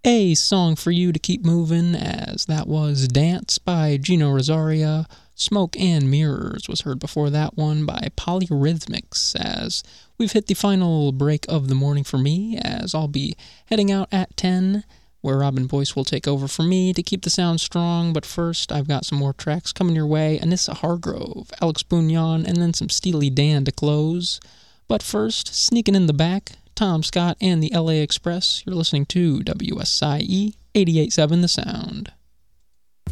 A song for you to keep moving, as that was Dance by Gino Rosaria. Smoke and Mirrors was heard before that one by Polyrhythmics, as we've hit the final break of the morning for me, as I'll be heading out at 10, where Robin Boyce will take over for me to keep the sound strong. But first, I've got some more tracks coming your way. Anissa Hargrove, Alex Bunyan, and then some Steely Dan to close. But first, sneaking in the back, Tom Scott and the LA Express. You're listening to WSIE 88.7 The Sound.